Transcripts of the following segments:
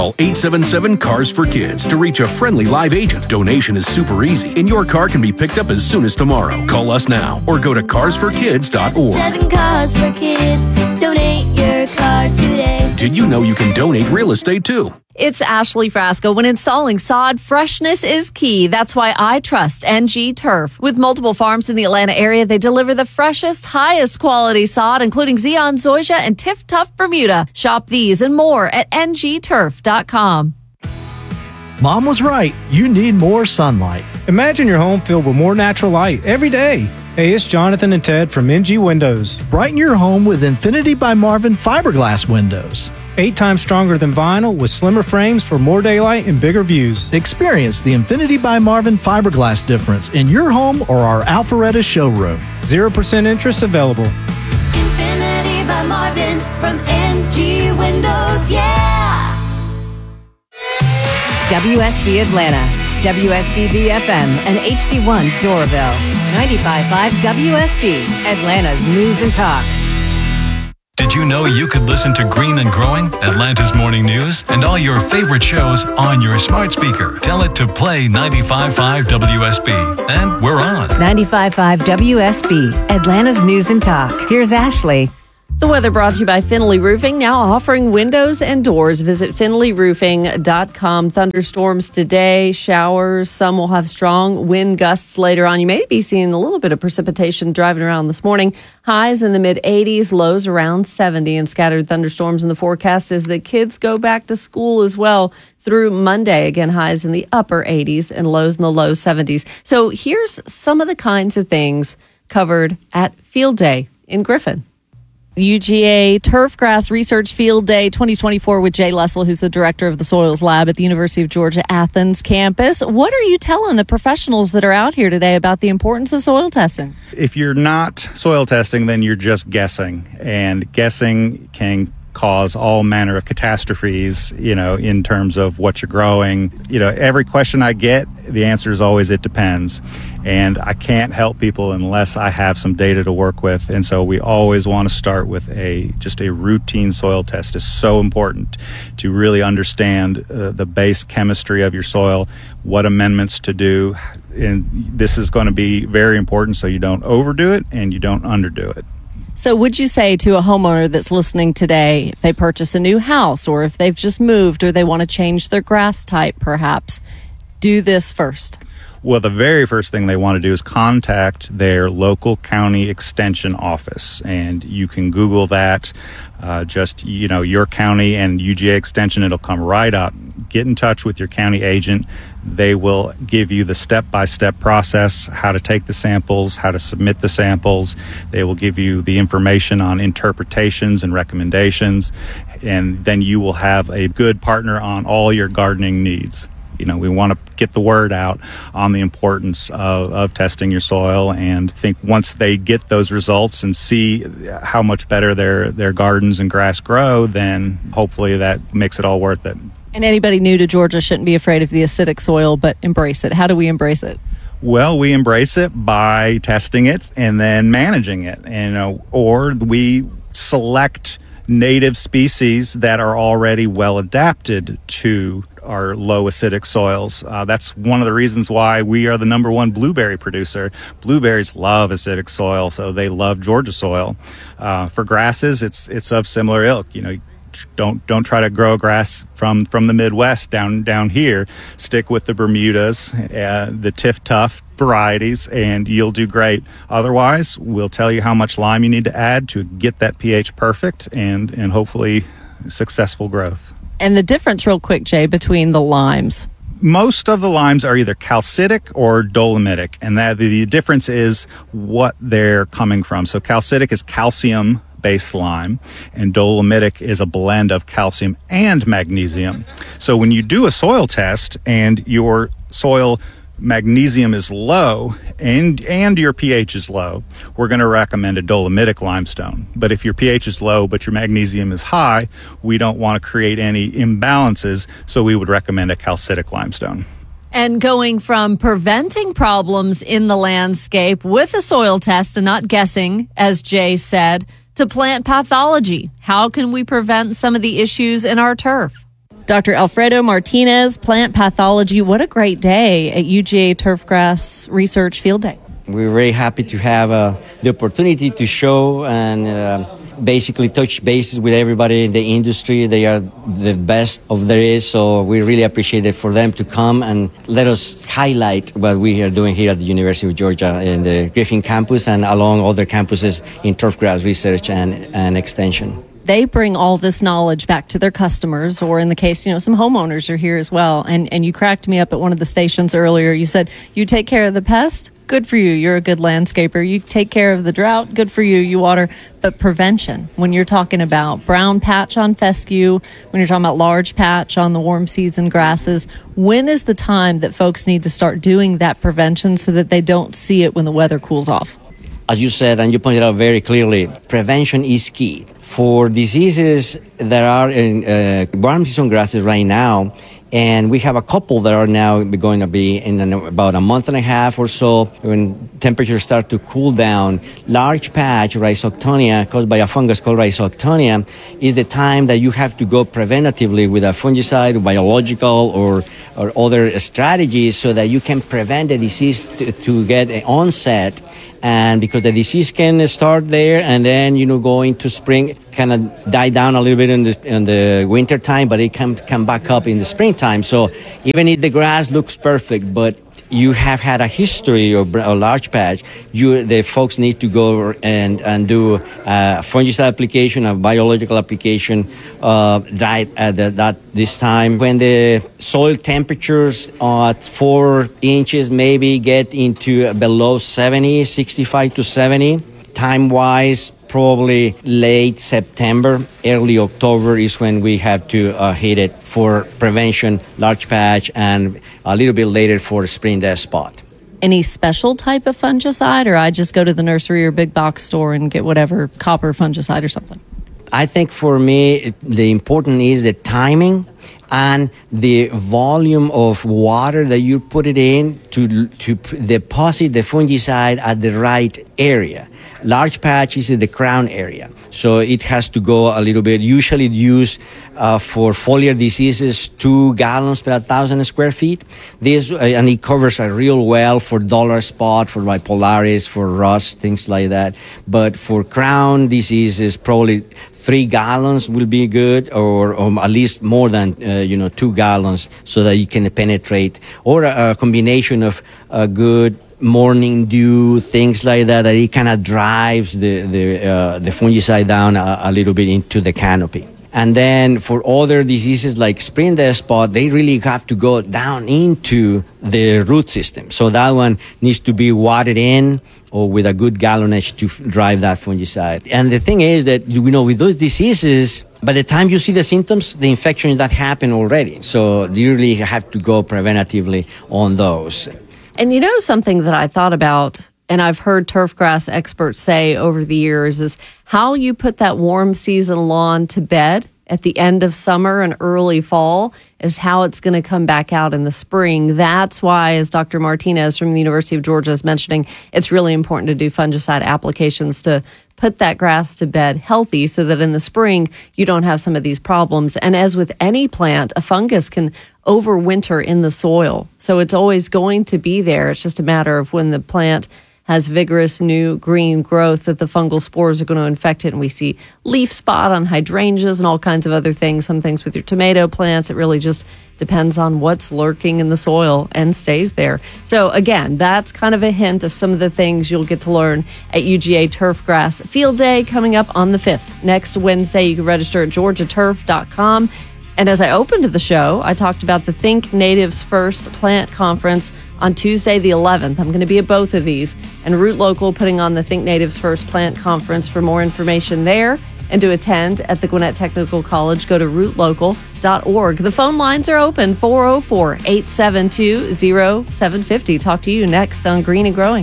Call 877-CARS-FOR-KIDS to reach a friendly live agent. Donation is super easy, and your car can be picked up as soon as tomorrow. Call us now or go to carsforkids.org. 7 Cars for Kids. Donate your car today. Did you know you can donate real estate too? It's Ashley Frasco. When installing sod, freshness is key. That's why I trust NG Turf. With multiple farms in the Atlanta area, they deliver the freshest, highest quality sod, including Zeon Zoysia and Tiff Tough Bermuda. Shop these and more at ngturf.com. Mom was right. You need more sunlight. Imagine your home filled with more natural light every day. Hey, it's Jonathan and Ted from NG Windows. Brighten your home with Infinity by Marvin fiberglass windows. 8 times stronger than vinyl with slimmer frames for more daylight and bigger views. Experience the Infinity by Marvin fiberglass difference in your home or our Alpharetta showroom. 0% interest available. Infinity by Marvin from NG Windows, yeah! WSB Atlanta, WSBB FM, and HD1 Doraville. 95.5 WSB, Atlanta's News and Talk. Did you know you could listen to Green and Growing, Atlanta's Morning News, and all your favorite shows on your smart speaker? Tell it to play 95.5 WSB. And we're on. 95.5 WSB, Atlanta's News and Talk. Here's Ashley. The weather brought to you by Finley Roofing, now offering windows and doors. Visit finleyroofing.com. Thunderstorms today, showers. Some will have strong wind gusts later on. You may be seeing a little bit of precipitation driving around this morning. Highs in the mid-80s, lows around 70, and scattered thunderstorms in the forecast as the kids go back to school as well through Monday. Again, highs in the upper 80s and lows in the low 70s. So here's some of the kinds of things covered at Field Day in Griffin. UGA Turfgrass Research Field Day 2024 with Jay Lessel, who's the director of the Soils Lab at the University of Georgia Athens campus. What are you telling the professionals that are out here today about the importance of soil testing? If you're not soil testing, then you're just guessing, and guessing can cause all manner of catastrophes, in terms of what you're growing. Every question I get, the answer is always, it depends. And I can't help people unless I have some data to work with. And so we always want to start with just a routine soil test. Is so important to really understand the base chemistry of your soil, what amendments to do. And this is going to be very important so you don't overdo it and you don't underdo it. So would you say to a homeowner that's listening today, if they purchase a new house or if they've just moved or they want to change their grass type perhaps, do this first? Well, the very first thing they want to do is contact their local county extension office. And you can Google that, your county and UGA extension. It'll come right up. Get in touch with your county agent. They will give you the step-by-step process, how to take the samples, how to submit the samples. They will give you the information on interpretations and recommendations. And then you will have a good partner on all your gardening needs. We want to get the word out on the importance of testing your soil, and I think once they get those results and see how much better their gardens and grass grow, then hopefully that makes it all worth it. And anybody new to Georgia shouldn't be afraid of the acidic soil, but embrace it. How do we embrace it? Well, we embrace it by testing it and then managing it, or we select native species that are already well adapted to our low acidic soils. That's one of the reasons why we are the number one blueberry producer. Blueberries love acidic soil, so they love Georgia soil. For grasses, it's of similar ilk. Don't try to grow grass from the Midwest down here. Stick with the Bermudas, the Tiff Tough varieties, and you'll do great. Otherwise, we'll tell you how much lime you need to add to get that pH perfect and hopefully successful growth. And the difference, real quick, Jay, between the limes? Most of the limes are either calcitic or dolomitic, and that the difference is what they're coming from. So calcitic is calcium-based lime, and dolomitic is a blend of calcium and magnesium. So when you do a soil test and your soil magnesium is low and your pH is low, we're going to recommend a dolomitic limestone. But if your pH is low but your magnesium is high, we don't want to create any imbalances, so we would recommend a calcitic limestone. And going from preventing problems in the landscape with a soil test and not guessing, as Jay said, to plant pathology. How can we prevent some of the issues in our turf? Dr. Alfredo Martinez, plant pathology. What a great day at UGA Turfgrass Research Field Day. We're very happy to have the opportunity to show and basically touch bases with everybody in the industry. They are the best of there is, so we really appreciate it for them to come and let us highlight what we are doing here at the University of Georgia in the Griffin campus and along other campuses in turfgrass research and extension. They bring all this knowledge back to their customers, or in the case, some homeowners are here as well. And you cracked me up at one of the stations earlier. You said, you take care of the pest? Good for you. You're a good landscaper. You take care of the drought? Good for you. You water. But prevention, when you're talking about brown patch on fescue, when you're talking about large patch on the warm season grasses, when is the time that folks need to start doing that prevention so that they don't see it when the weather cools off? As you said, and you pointed out very clearly, prevention is key. For diseases that are in warm season grasses right now, and we have a couple that are now going to be in about a month and a half or so when temperatures start to cool down. Large patch Rhizoctonia, caused by a fungus called Rhizoctonia, is the time that you have to go preventatively with a fungicide, biological, or other strategies so that you can prevent the disease to get an onset. And because the disease can start there and then, go into spring, kind of die down a little bit in the winter time, but it can come back up in the springtime. So even if the grass looks perfect, but you have had a history of a large patch, the folks need to go and do a fungicide application, a biological application right at this time. When the soil temperatures at 4 inches maybe get into below 70, 65 to 70, time-wise, probably late September, early October is when we have to hit it for prevention, large patch, and a little bit later for spring death spot. Any special type of fungicide, or I just go to the nursery or big box store and get whatever copper fungicide or something? I think for me, the important is the timing and the volume of water that you put it in to deposit the fungicide at the right area. Large patch is in the crown area, so it has to go a little bit. Usually used for foliar diseases, 2 gallons per 1,000 square feet. And it covers real well for dollar spot, for bipolaris, for rust, things like that. But for crown diseases, probably 3 gallons will be good, or at least more than 2 gallons, so that you can penetrate, or a combination of good morning dew, things like that it kind of drives the fungicide down a little bit into the canopy. And then for other diseases like spring death spot, they really have to go down into the root system. So that one needs to be watered in or with a good gallonage to drive that fungicide. And the thing is that, with those diseases, by the time you see the symptoms, the infection that happened already. So you really have to go preventatively on those. And something that I thought about, and I've heard turfgrass experts say over the years, is how you put that warm season lawn to bed at the end of summer and early fall is how it's going to come back out in the spring. That's why, as Dr. Martinez from the University of Georgia is mentioning, it's really important to do fungicide applications to put that grass to bed healthy so that in the spring you don't have some of these problems. And as with any plant, a fungus can overwinter in the soil. So it's always going to be there. It's just a matter of when the plant has vigorous new green growth that the fungal spores are going to infect it. And we see leaf spot on hydrangeas and all kinds of other things, some things with your tomato plants. It really just depends on what's lurking in the soil and stays there. So again, that's kind of a hint of some of the things you'll get to learn at UGA Turfgrass Field Day coming up on the 5th. Next Wednesday, you can register at georgiaturf.com. And as I opened the show, I talked about the Think Natives First Plant Conference on Tuesday the 11th. I'm going to be at both of these. And Root Local putting on the Think Natives First Plant Conference. For more information there and to attend at the Gwinnett Technical College, go to rootlocal.org. The phone lines are open, 404-872-0750. Talk to you next on Green and Growing.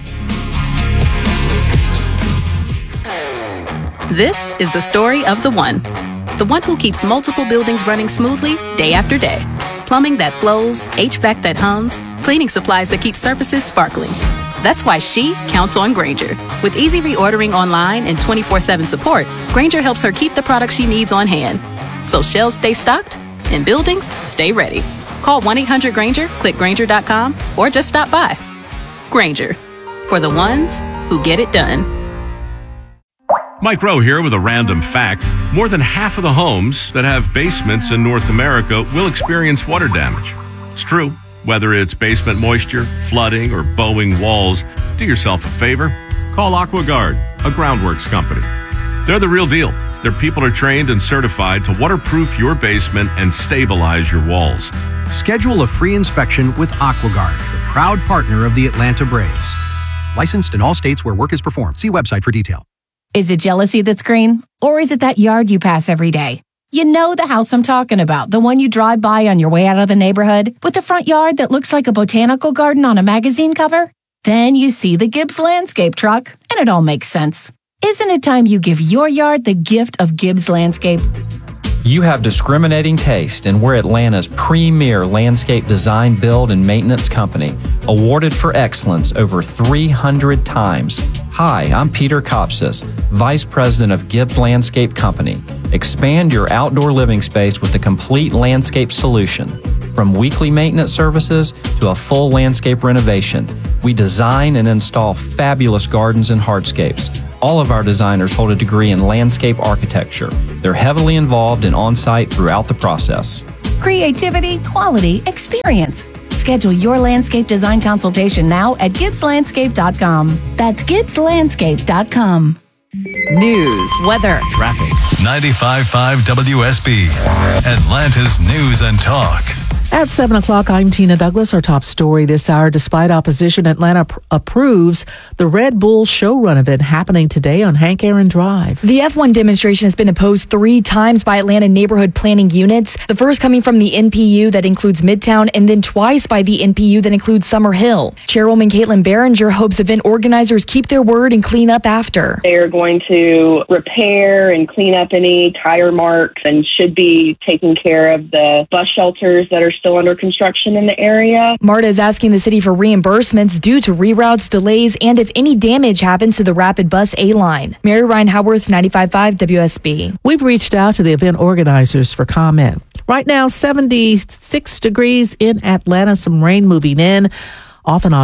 This is the story of the one who keeps multiple buildings running smoothly day after day. Plumbing that flows, HVAC that hums, cleaning supplies that keep surfaces sparkling. That's why she counts on Grainger. With easy reordering online and 24/7 support, Grainger helps her keep the products she needs on hand. So shelves stay stocked In buildings, stay ready. Call 1-800-GRANGER, click Grainger.com, or just stop by. Grainger, for the ones who get it done. Mike Rowe here with a random fact. More than half of the homes that have basements in North America will experience water damage. It's true. Whether it's basement moisture, flooding, or bowing walls, do yourself a favor. Call AquaGuard, a groundworks company. They're the real deal. Their people are trained and certified to waterproof your basement and stabilize your walls. Schedule a free inspection with AquaGuard, the proud partner of the Atlanta Braves. Licensed in all states where work is performed. See website for detail. Is it jealousy that's green? Or is it that yard you pass every day? You know the house I'm talking about, the one you drive by on your way out of the neighborhood, with the front yard that looks like a botanical garden on a magazine cover? Then you see the Gibbs Landscape truck, and it all makes sense. Isn't it time you give your yard the gift of Gibbs Landscape? You have discriminating taste, and we're Atlanta's premier landscape design, build, and maintenance company, awarded for excellence over 300 times. Hi, I'm Peter Kopsis, Vice President of Gibbs Landscape Company. Expand your outdoor living space with a complete landscape solution. From weekly maintenance services to a full landscape renovation, we design and install fabulous gardens and hardscapes. All of our designers hold a degree in landscape architecture. They're heavily involved and on-site throughout the process. Creativity, quality, experience. Schedule your landscape design consultation now at GibbsLandscape.com. That's GibbsLandscape.com. News, weather, traffic. 95.5 WSB, Atlanta's News and Talk. At 7 o'clock, I'm Tina Douglas. Our top story this hour: despite opposition, Atlanta approves the Red Bull Show Run event happening today on Hank Aaron Drive. The F1 demonstration has been opposed 3 times by Atlanta neighborhood planning units. The first coming from the NPU that includes Midtown, and then twice by the NPU that includes Summer Hill. Chairwoman Caitlin Behringer hopes event organizers keep their word and clean up after. They are going to repair and clean up any tire marks and should be taking care of the bus shelters that are still under construction in the area. MARTA is asking the city for reimbursements due to reroutes, delays, and if any damage happens to the Rapid Bus A-line. Mary Ryan Howarth, 95.5 WSB. We've reached out to the event organizers for comment. Right now, 76 degrees in Atlanta, some rain moving in. Off and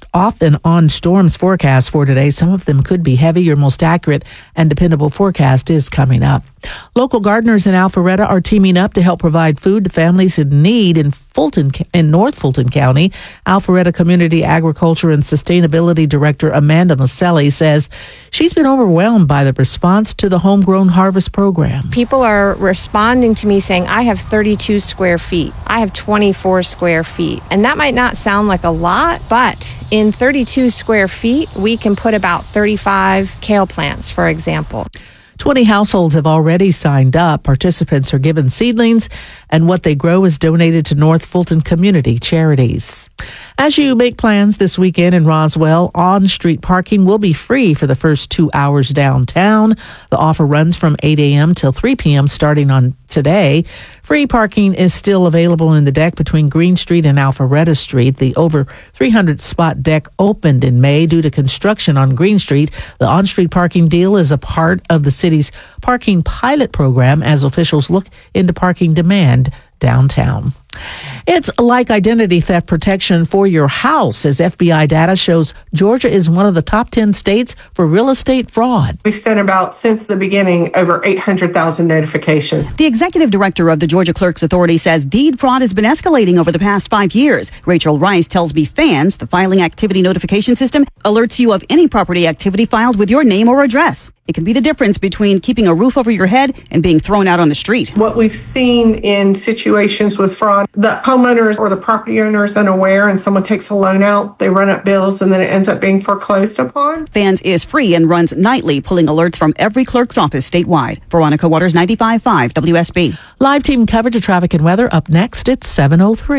on storms forecast for today. Some of them could be heavy. Your most accurate and dependable forecast is coming up. Local gardeners in Alpharetta are teaming up to help provide food to families in need in North Fulton County. Alpharetta Community Agriculture and Sustainability Director Amanda Maselli says she's been overwhelmed by the response to the Homegrown Harvest program. People are responding to me saying, I have 32 square feet. I have 24 square feet. And that might not sound like a lot, but in 32 square feet, we can put about 35 kale plants, for example. 20 households have already signed up. Participants are given seedlings, and what they grow is donated to North Fulton community charities. As you make plans this weekend in Roswell, on-street parking will be free for the first 2 hours downtown. The offer runs from 8 a.m. till 3 p.m. starting on today. Free parking is still available in the deck between Green Street and Alpharetta Street. The over 300-spot deck opened in May due to construction on Green Street. The on-street parking deal is a part of the city's parking pilot program as officials look into parking demand downtown. It's like identity theft protection for your house, as FBI data shows Georgia is one of the top 10 states for real estate fraud. We've sent about, since the beginning, over 800,000 notifications. The executive director of the Georgia Clerks Authority says deed fraud has been escalating over the past 5 years. Rachel Rice tells BFans the filing activity notification system alerts you of any property activity filed with your name or address. It can be the difference between keeping a roof over your head and being thrown out on the street. What we've seen in situations with fraud, the homeowners or the property owner is unaware and someone takes a loan out, they run up bills, and then it ends up being foreclosed upon. Fans is free and runs nightly, pulling alerts from every clerk's office statewide. Veronica Waters, 95.5 WSB. Live team coverage of traffic and weather up next. It's 7:03.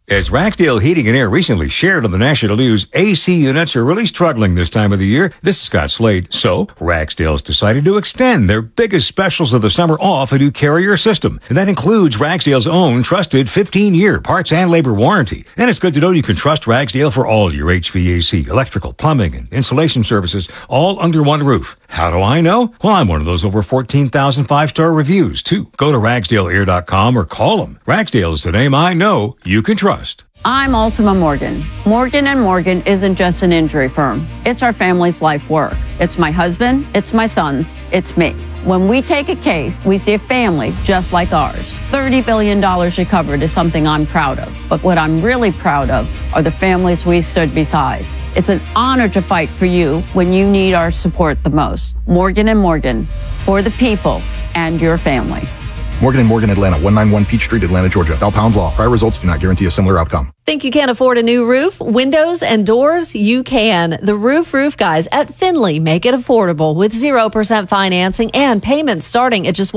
As Ragsdale Heating and Air recently shared on the national news, AC units are really struggling this time of the year. This is Scott Slade. So, Ragsdale's decided to extend their biggest specials of the summer off a new Carrier system. And that includes Ragsdale's own trusted 15-year parts and labor warranty. And it's good to know you can trust Ragsdale for all your HVAC, electrical, plumbing, and insulation services, all under one roof. How do I know? Well, I'm one of those over 14,000 five-star reviews, too. Go to RagsdaleAir.com or call them. Ragsdale is the name I know you can trust. I'm Ultima Morgan. Morgan & Morgan isn't just an injury firm. It's our family's life work. It's my husband, it's my sons, it's me. When we take a case, we see a family just like ours. $30 billion recovered is something I'm proud of. But what I'm really proud of are the families we stood beside. It's an honor to fight for you when you need our support the most. Morgan & Morgan, for the people and your family. Morgan & Morgan, Atlanta, 191 Peach Street, Atlanta, Georgia. Bell Pound Law. Prior results do not guarantee a similar outcome. Think you can't afford a new roof, windows, and doors? You can. The Roof Guys at Finley make it affordable with 0% financing and payments starting at just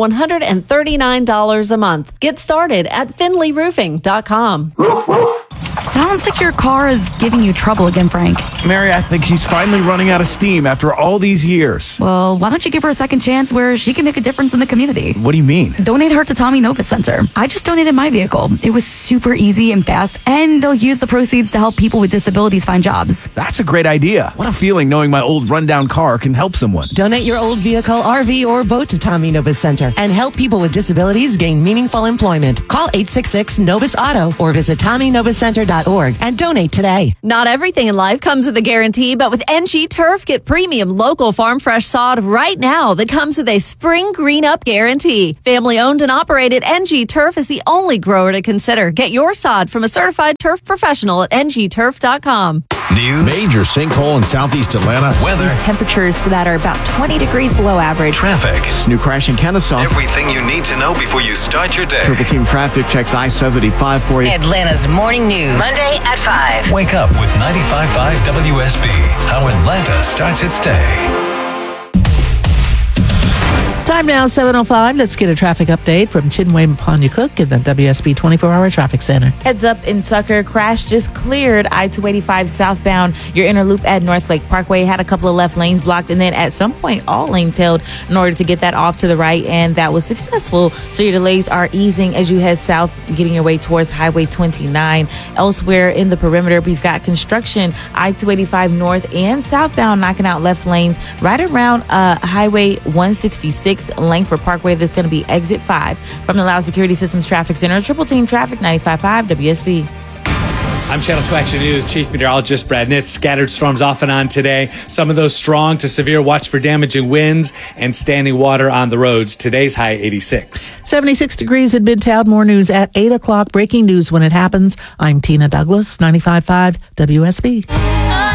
$139 a month. Get started at finleyroofing.com. Sounds like your car is giving you trouble again, Frank. Mary, I think she's finally running out of steam after all these years. Well, why don't you give her a second chance where she can make a difference in the community? What do you mean? Donate her to Tommy Novus Center. I just donated my vehicle. It was super easy and fast, and they'll use the proceeds to help people with disabilities find jobs. That's a great idea. What a feeling knowing my old rundown car can help someone. Donate your old vehicle, RV, or boat to Tommy Novus Center and help people with disabilities gain meaningful employment. Call 866-NOVUS-AUTO or visit TommyNovusCenter.org and donate today. Not everything in life comes with a guarantee, but with NG Turf, get premium local farm fresh sod right now that comes with a spring green up guarantee. Family owned and operated, NG Turf is the only grower to consider. Get your sod from a certified turf professional at ngturf.com. News. Major sinkhole in southeast Atlanta. Weather. Temperatures for that are about 20 degrees below average. Traffic. New crash in Kennesaw. Everything you need to know before you start your day. Triple Team Traffic checks I-75 for you. Atlanta's Morning News. Monday at 5. Wake up with 95.5 WSB. How Atlanta starts its day. Time now, 7:05. Let's get a traffic update from Chinwe Mapanya-Cook in the WSB 24-hour traffic center. Heads up in Tucker. Crash just cleared I-285 southbound. Your inner loop at North Lake Parkway had a couple of left lanes blocked, and then at some point, all lanes held in order to get that off to the right, and that was successful. So your delays are easing as you head south, getting your way towards Highway 29. Elsewhere in the perimeter, we've got construction I-285 north and southbound knocking out left lanes right around Highway 166. Langford Parkway. That's going to be exit 5 from the Loud Security Systems Traffic Center. Triple Team Traffic 95.5 WSB. I'm Channel 2 Action News Chief Meteorologist Brad Nitz. Scattered storms off and on today. Some of those strong to severe. Watch for damaging winds and standing water on the roads. Today's high 86. 76 degrees in Midtown. More news at 8 o'clock. Breaking news when it happens. I'm Tina Douglas, 95.5 WSB.